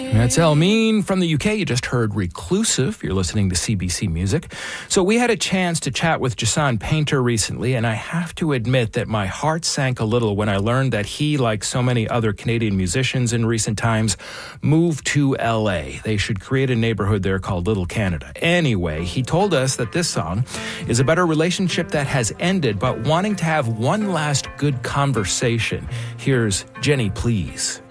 That's Elmeen from the UK. You just heard Reclusive. You're listening to CBC Music. So we had a chance to chat with Jason Painter recently, and I have to admit that my heart sank a little when I learned that he, like so many other Canadian musicians in recent times, moved to LA. They should create a neighborhood there called Little Canada. Anyway, he told us that this song is about a relationship that has ended, but wanting to have one last good conversation. Here's Jenny Please.